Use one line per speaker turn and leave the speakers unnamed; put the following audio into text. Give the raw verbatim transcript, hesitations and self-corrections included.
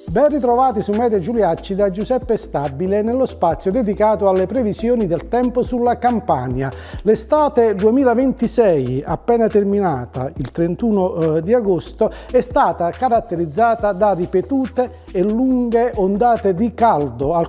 Ben ritrovati su Meteo Giuliacci da Giuseppe Stabile nello spazio dedicato alle previsioni del tempo sulla Campania. L'estate duemilaventisei, appena terminata il trentuno di agosto, è stata caratterizzata da ripetute e lunghe ondate di caldo,